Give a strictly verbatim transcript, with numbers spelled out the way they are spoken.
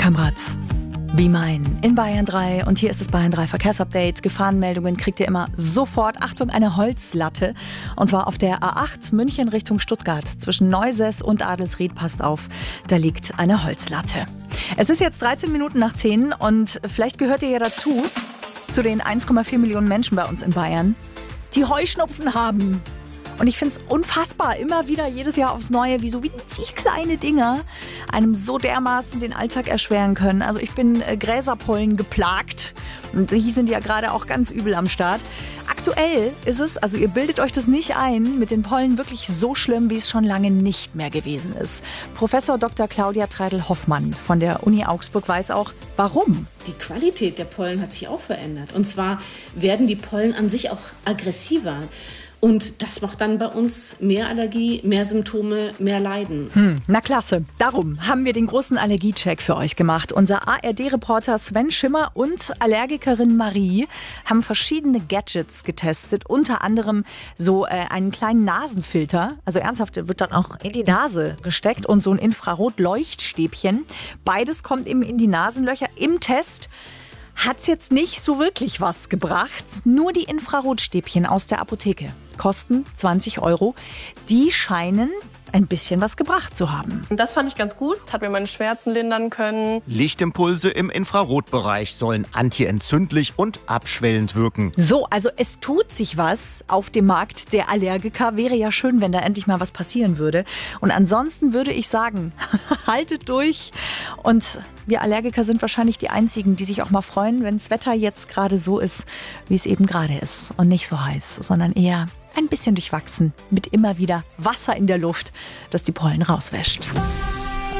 Kamrat, Be Mine in Bayern drei. Und hier ist das Bayern drei Verkehrsupdate. Gefahrenmeldungen kriegt ihr immer sofort. Achtung, eine Holzlatte. Und zwar auf der A acht München Richtung Stuttgart. Zwischen Neusäß und Adelsried, passt auf, da liegt eine Holzlatte. Es ist jetzt dreizehn Minuten nach zehn und vielleicht gehört ihr ja dazu, zu den eins Komma vier Millionen Menschen bei uns in Bayern, die Heuschnupfen haben. Und ich finde es unfassbar, immer wieder, jedes Jahr aufs Neue, wie so winzig kleine Dinger einem so dermaßen den Alltag erschweren können. Also ich bin äh, Gräserpollen geplagt und die sind ja gerade auch ganz übel am Start. Aktuell ist es, also ihr bildet euch das nicht ein, mit den Pollen wirklich so schlimm, wie es schon lange nicht mehr gewesen ist. Professor Doktor Claudia Treidel-Hoffmann von der Uni Augsburg weiß auch, warum. Die Qualität der Pollen hat sich auch verändert. Und zwar werden die Pollen an sich auch aggressiver. Und das macht dann bei uns mehr Allergie, mehr Symptome, mehr Leiden. Hm, na klasse. Darum haben wir den großen Allergiecheck für euch gemacht. Unser A R D-Reporter Sven Schimmer und Allergikerin Marie haben verschiedene Gadgets getestet. Unter anderem so äh, einen kleinen Nasenfilter. Also ernsthaft, der wird dann auch in die Nase gesteckt. Und so ein Infrarot-Leuchtstäbchen. Beides kommt eben in die Nasenlöcher. Im Test hat's jetzt nicht so wirklich was gebracht. Nur die Infrarotstäbchen aus der Apotheke kosten zwanzig Euro. Die scheinen ein bisschen was gebracht zu haben. Das fand ich ganz gut. Das hat mir meine Schmerzen lindern können. Lichtimpulse im Infrarotbereich sollen antientzündlich und abschwellend wirken. So, also es tut sich was auf dem Markt der Allergiker. Wäre ja schön, wenn da endlich mal was passieren würde. Und ansonsten würde ich sagen, haltet durch. Und wir Allergiker sind wahrscheinlich die Einzigen, die sich auch mal freuen, wenn das Wetter jetzt gerade so ist, wie es eben gerade ist. Und nicht so heiß, sondern eher ein bisschen durchwachsen, mit immer wieder Wasser in der Luft, das die Pollen rauswäscht.